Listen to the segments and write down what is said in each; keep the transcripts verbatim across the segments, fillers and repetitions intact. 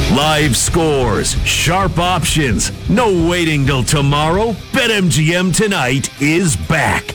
Live scores, sharp options, no waiting till tomorrow. BetMGM Tonight is back.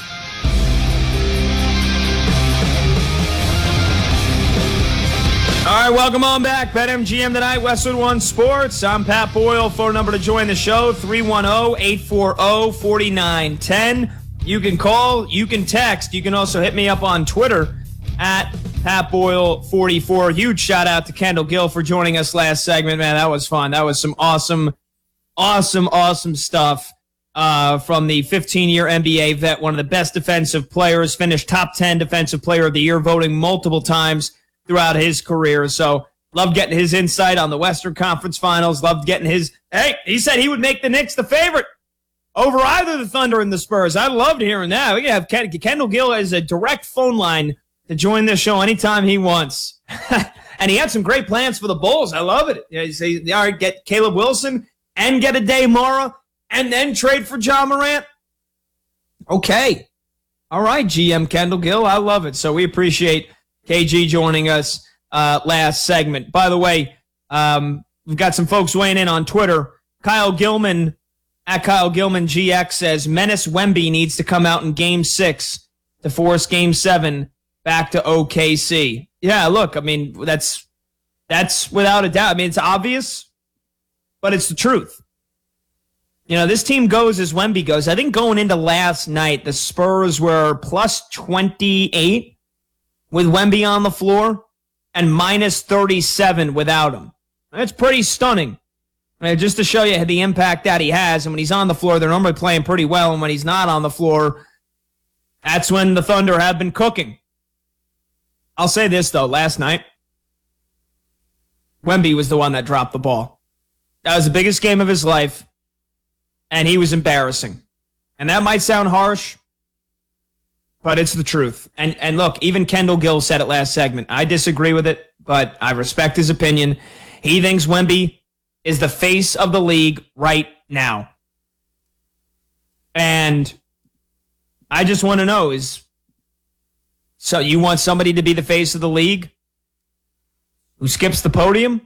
All right, welcome on back. BetMGM Tonight, Westwood One Sports. I'm Pat Boyle. Phone number to join the show, three one zero, eight four zero, four nine one zero. You can call, you can text. You can also hit me up on Twitter at Pat Boyle forty-four. Huge shout out to Kendall Gill for joining us last segment. Man, that was fun. That was some awesome, awesome, awesome stuff uh, from the fifteen-year N B A vet, one of the best defensive players, finished top ten defensive player of the year, voting multiple times throughout his career. So loved getting his insight on the Western Conference Finals. Loved getting his, hey, he said he would make the Knicks the favorite over either the Thunder and the Spurs. I loved hearing that. We can have Ken, Kendall Gill as a direct phone line to join this show anytime he wants. And he had some great plans for the Bulls. I love it. You know, he said, all right, get Caleb Wilson and get a Day Mara and then trade for Ja Morant. Okay. All right, G M Kendall Gill. I love it. So we appreciate K G joining us uh, last segment. By the way, um, we've got some folks weighing in on Twitter. Kyle Gilman, at Kyle Gilman G X, says Menace Wemby needs to come out in Game six to force Game seven back to O K C. Yeah, look, I mean, that's that's without a doubt. I mean, it's obvious, but it's the truth. You know, this team goes as Wemby goes. I think going into last night, the Spurs were plus twenty-eight with Wemby on the floor and minus thirty-seven without him. That's pretty stunning. I mean, just to show you the impact that he has. And when he's on the floor, they're normally playing pretty well. And when he's not on the floor, that's when the Thunder have been cooking. I'll say this, though. Last night, Wemby was the one that dropped the ball. That was the biggest game of his life, and he was embarrassing. And that might sound harsh, but it's the truth. And and look, even Kendall Gill said it last segment. I disagree with it, but I respect his opinion. He thinks Wemby is the face of the league right now. And I just want to know, is so you want somebody to be the face of the league who skips the podium?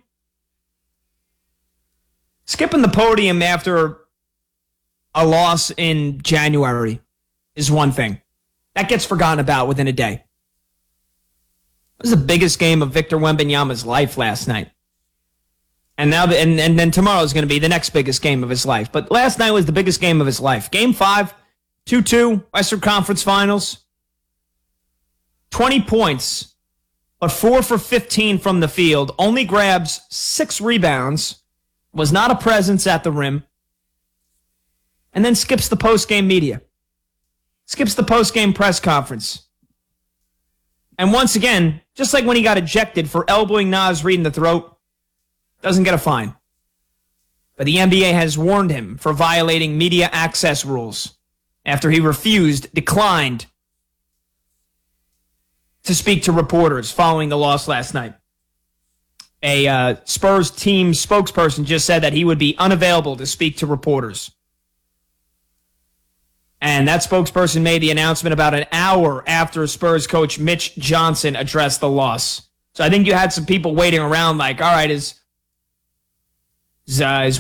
Skipping the podium after a loss in January is one thing. That gets forgotten about within a day. It was the biggest game of Victor Wembanyama's life last night. And now, the, and, and then tomorrow is going to be the next biggest game of his life. But last night was the biggest game of his life. Game five, two two, Western Conference Finals. twenty points, but four for fifteen from the field. Only grabs six rebounds. Was not a presence at the rim. And then skips the post-game media. Skips the post-game press conference. And once again, just like when he got ejected for elbowing Naz Reid in the throat, doesn't get a fine. But the N B A has warned him for violating media access rules after he refused, declined to speak to reporters following the loss last night. A uh, Spurs team spokesperson just said that he would be unavailable to speak to reporters. And that spokesperson made the announcement about an hour after Spurs coach Mitch Johnson addressed the loss. So I think you had some people waiting around like, all right, is, is, uh, is